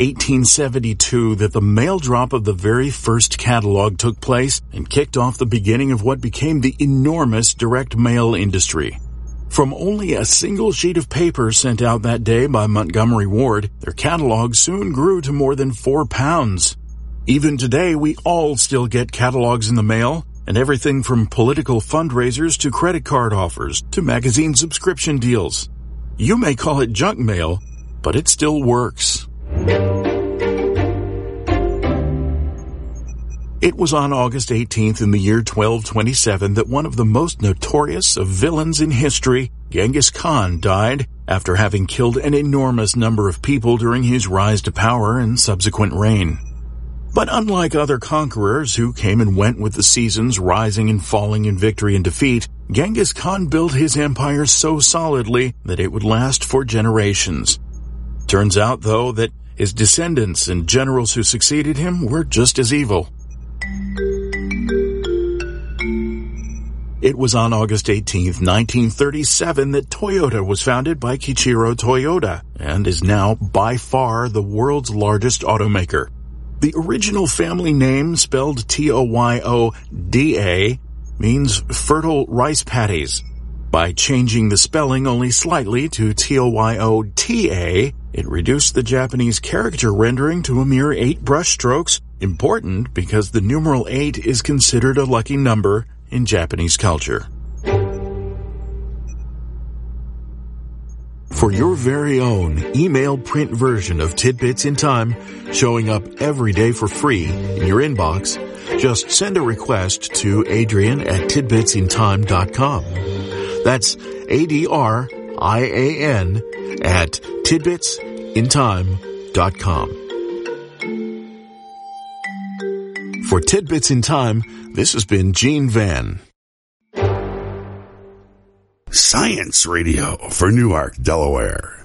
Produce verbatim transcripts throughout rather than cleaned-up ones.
eighteen seventy-two that the mail drop of the very first catalog took place and kicked off the beginning of what became the enormous direct mail industry. From only a single sheet of paper sent out that day by Montgomery Ward, their catalog soon grew to more than four pounds. Even today, we all still get catalogs in the mail, and everything from political fundraisers to credit card offers to magazine subscription deals. You may call it junk mail, but it still works. It was on August eighteenth in the year twelve twenty-seven that one of the most notorious of villains in history, Genghis Khan, died after having killed an enormous number of people during his rise to power and subsequent reign. But unlike other conquerors who came and went with the seasons, rising and falling in victory and defeat, Genghis Khan built his empire so solidly that it would last for generations. Turns out, though, that his descendants and generals who succeeded him were just as evil. It was on August eighteenth, nineteen thirty-seven that Toyota was founded by Kiichiro Toyoda and is now by far the world's largest automaker. The original family name, spelled T O Y O D A, means fertile rice paddies. By changing the spelling only slightly to T O Y O T A, it reduced the Japanese character rendering to a mere eight brushstrokes, important because the numeral eight is considered a lucky number in Japanese culture. For your very own email print version of Tidbits in Time, showing up every day for free in your inbox, just send a request to Adrian at tidbits in time dot com. That's A D R I A N at tidbits in time dot com. For Tidbits in Time, this has been Gene Van. Science Radio for Newark, Delaware.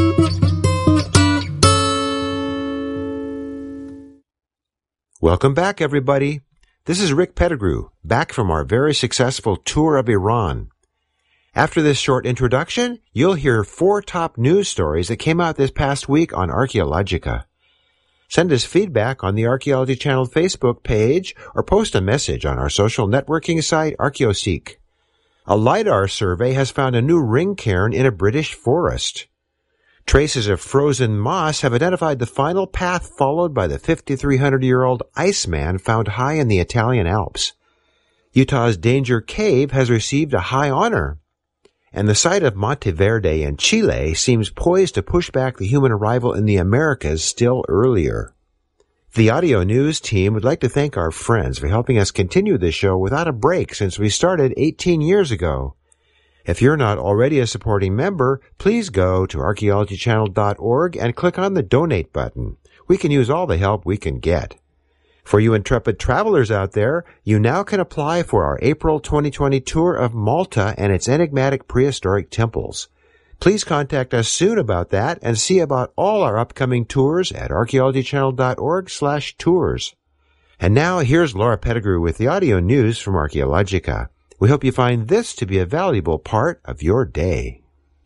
Welcome back, everybody. This is Rick Pettigrew, back from our very successful tour of Iran. After this short introduction, you'll hear four top news stories that came out this past week on Archaeologica. Send us feedback on the Archaeology Channel Facebook page or post a message on our social networking site, ArchaeoSeek. A LiDAR survey has found a new ring cairn in a British forest. Traces of frozen moss have identified the final path followed by the fifty-three hundred year old Iceman found high in the Italian Alps. Utah's Danger Cave has received a high honor. And the site of Monteverde in Chile seems poised to push back the human arrival in the Americas still earlier. The Audio News team would like to thank our friends for helping us continue this show without a break since we started eighteen years ago. If you're not already a supporting member, please go to archaeology channel dot org and click on the Donate button. We can use all the help we can get. For you intrepid travelers out there, you now can apply for our April twenty twenty tour of Malta and its enigmatic prehistoric temples. Please contact us soon about that and see about all our upcoming tours at archaeology channel dot org slash tours. And now here's Laura Pettigrew with the audio news from Archaeologica. We hope you find this to be a valuable part of your day.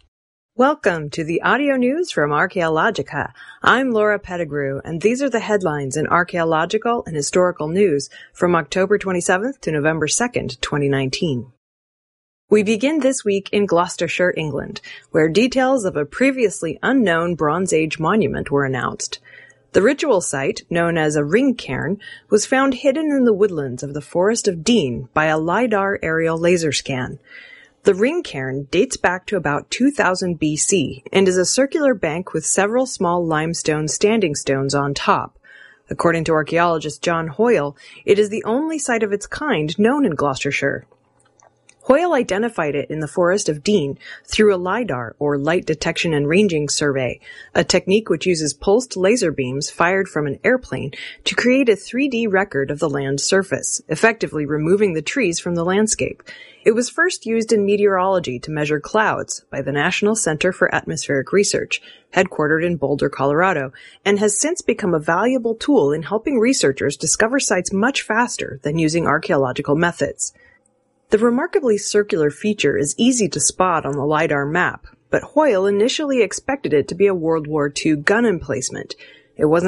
Welcome to the audio news from Archaeologica. I'm Laura Pettigrew, and these are the headlines in archaeological and historical news from October twenty-seventh to November second, twenty nineteen. We begin this week in Gloucestershire, England, where details of a previously unknown Bronze Age monument were announced. The ritual site, known as a ring cairn, was found hidden in the woodlands of the Forest of Dean by a LiDAR aerial laser scan. The ring cairn dates back to about two thousand B C and is a circular bank with several small limestone standing stones on top. According to archaeologist John Hoyle, it is the only site of its kind known in Gloucestershire. Hoyle identified it in the Forest of Dean through a LiDAR, or Light Detection and Ranging Survey, a technique which uses pulsed laser beams fired from an airplane to create a three D record of the land's surface, effectively removing the trees from the landscape. It was first used in meteorology to measure clouds by the National Center for Atmospheric Research, headquartered in Boulder, Colorado, and has since become a valuable tool in helping researchers discover sites much faster than using archaeological methods. The remarkably circular feature is easy to spot on the LiDAR map, but Hoyle initially expected it to be a World War Two gun emplacement. It wasn't